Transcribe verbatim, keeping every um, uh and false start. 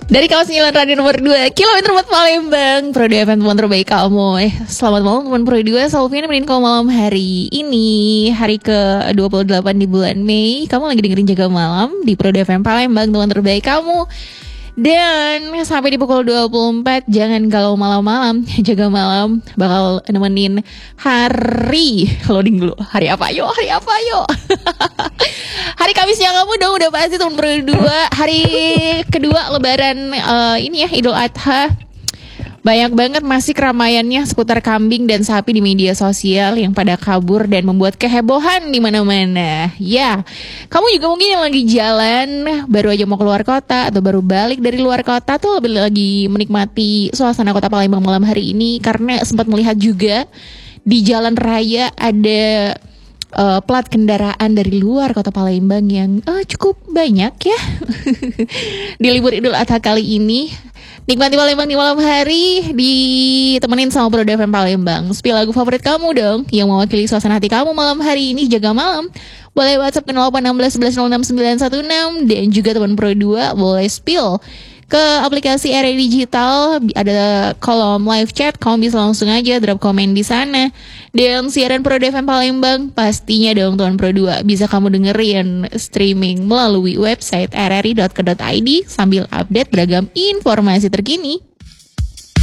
Dari kawasan Jalan Radio nomor dua kilometer empat Palembang, Pro dua F M teman terbaik kamu. Eh, selamat malam teman Pro dua. Salvi nemenin kamu malam hari ini, hari ke dua puluh delapan di bulan Mei. Kamu lagi dengerin Jaga Malam di Pro dua F M Palembang, teman terbaik kamu. Dan sampai di pukul dua puluh empat, jangan galau malam-malam. Jaga Malam bakal nemenin hari loading dulu. Hari apa yuk? Hari apa yuk? Hari Kamisnya kamu dong, udah pasti teman Pro dua. Hari kedua Lebaran uh, ini ya, Idul Adha. Banyak banget masih keramaiannya seputar kambing dan sapi di media sosial yang pada kabur dan membuat kehebohan di mana-mana. Ya, kamu juga mungkin yang lagi jalan, baru aja mau keluar kota atau baru balik dari luar kota tuh lebih lagi menikmati suasana kota Palembang malam hari ini karena sempat melihat juga di jalan raya ada uh, plat kendaraan dari luar kota Palembang yang uh, cukup banyak ya. Di libur Idul Adha kali ini. Nikmati Palembang di malam hari, ditemenin sama Pro dua F M Palembang. Spill lagu favorit kamu dong, yang mewakili suasana hati kamu malam hari ini. Jaga Malam boleh WhatsApp ke nol delapan satu enam satu satu nol enam sembilan satu enam. Dan juga teman Pro dua boleh spill ke aplikasi R A Digital, ada kolom live chat, kamu bisa langsung aja drop komen di sana. Dan siaran Pro dua F M Palembang pastinya dong teman Pro dua bisa kamu dengerin streaming melalui website r r i dot co dot i d sambil update beragam informasi terkini.